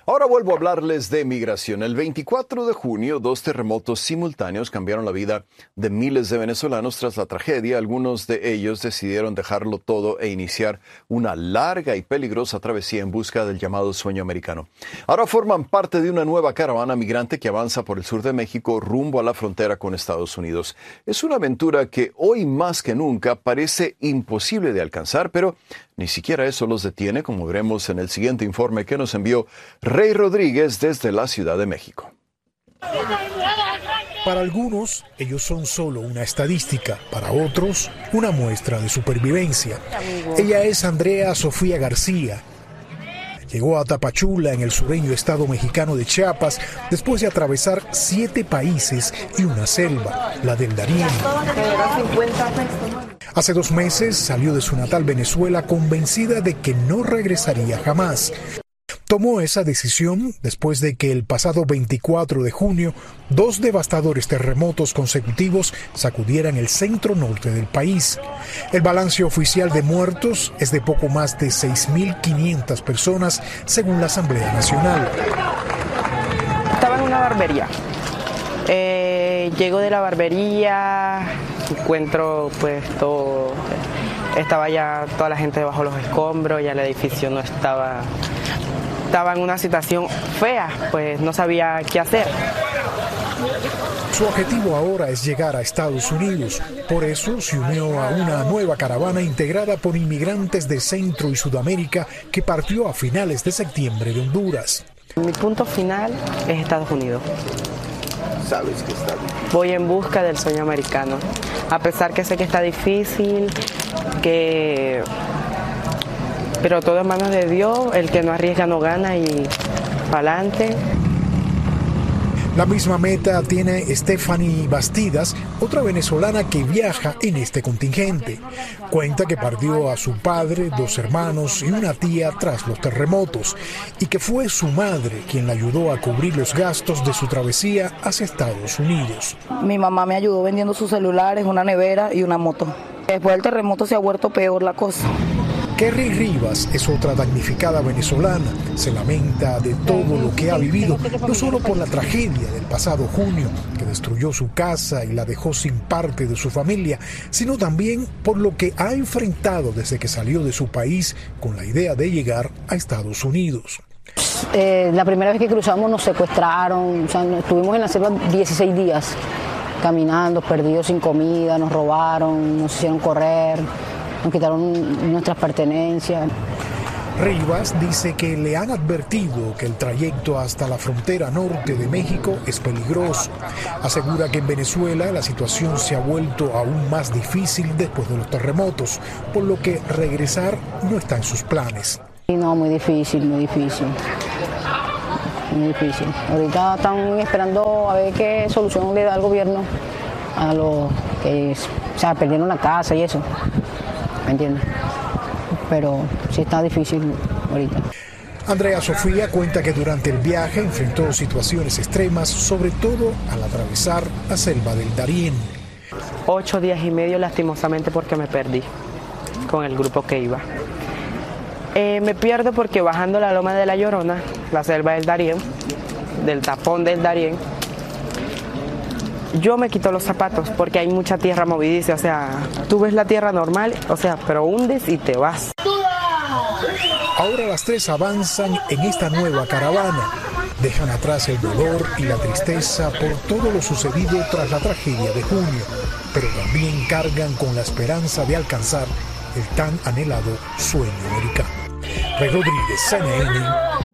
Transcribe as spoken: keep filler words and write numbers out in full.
Ahora vuelvo a hablarles de migración. El veinticuatro de junio, dos terremotos simultáneos cambiaron la vida de miles de venezolanos tras la tragedia. Algunos de ellos decidieron dejarlo todo e iniciar una larga y peligrosa travesía en busca del llamado sueño americano. Ahora forman parte de una nueva caravana migrante que avanza por el sur de México rumbo a la frontera con Estados Unidos. Es una aventura que hoy más que nunca parece imposible de alcanzar, pero ni siquiera eso los detiene, como veremos en el siguiente informe que nos envió Rey Rodríguez desde la Ciudad de México. Para algunos, ellos son solo una estadística, para otros, una muestra de supervivencia. Ella es Andrea Sofía García. Llegó a Tapachula, en el sureño estado mexicano de Chiapas, después de atravesar siete países y una selva, la del Darién. Hace dos meses salió de su natal Venezuela convencida de que no regresaría jamás. Tomó esa decisión después de que el pasado veinticuatro de junio dos devastadores terremotos consecutivos sacudieran el centro norte del país. El balance oficial de muertos es de poco más de seis mil quinientas personas, según la Asamblea Nacional. Estaba en una barbería. Eh, llego de la barbería, encuentro pues todo, estaba ya toda la gente debajo de los escombros, ya el edificio no estaba... Estaba en una situación fea, pues no sabía qué hacer. Su objetivo ahora es llegar a Estados Unidos. Por eso se unió a una nueva caravana integrada por inmigrantes de Centro y Sudamérica que partió a finales de septiembre de Honduras. Mi punto final es Estados Unidos. Sabes que está difícil. Voy en busca del sueño americano. A pesar que sé que está difícil, que... pero todo en manos de Dios, el que no arriesga no gana y pa'lante. La misma meta tiene Stephanie Bastidas, otra venezolana que viaja en este contingente. Cuenta que perdió a su padre, dos hermanos y una tía tras los terremotos, y que fue su madre quien la ayudó a cubrir los gastos de su travesía hacia Estados Unidos. Mi mamá me ayudó vendiendo sus celulares, una nevera y una moto. Después del terremoto se ha vuelto peor la cosa. Kerry Rivas es otra damnificada venezolana. Se lamenta de todo lo que ha vivido, no solo por la tragedia del pasado junio, que destruyó su casa y la dejó sin parte de su familia, sino también por lo que ha enfrentado desde que salió de su país con la idea de llegar a Estados Unidos. Eh, la primera vez que cruzamos nos secuestraron, o sea, estuvimos en la selva dieciséis días, caminando, perdidos sin comida, nos robaron, nos hicieron correr. Nos quitaron nuestras pertenencias. Rivas dice que le han advertido que el trayecto hasta la frontera norte de México es peligroso. Asegura que en Venezuela la situación se ha vuelto aún más difícil después de los terremotos, por lo que regresar no está en sus planes. No, muy difícil, muy difícil. Muy difícil. Ahorita están esperando a ver qué solución le da el gobierno a los que, o sea, perdieron la casa y eso. ¿Me entiendes? Pero sí está difícil ahorita. Andrea Sofía cuenta que durante el viaje enfrentó situaciones extremas, sobre todo al atravesar la selva del Darién. Ocho días y medio lastimosamente porque me perdí con el grupo que iba. Eh, me pierdo porque bajando la loma de la Llorona, la selva del Darién, del tapón del Darién, yo me quito los zapatos porque hay mucha tierra movediza, o sea, tú ves la tierra normal, o sea, pero hundes y te vas. Ahora las tres avanzan en esta nueva caravana. Dejan atrás el dolor y la tristeza por todo lo sucedido tras la tragedia de junio, pero también cargan con la esperanza de alcanzar el tan anhelado sueño americano. Rey Rodríguez, C N N,